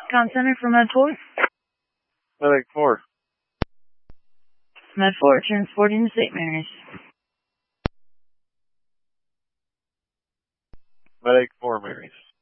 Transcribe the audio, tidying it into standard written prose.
Con Center for Med 4. Medic 4. Med 4, transporting to St. Mary's. Medic 4, Mary's.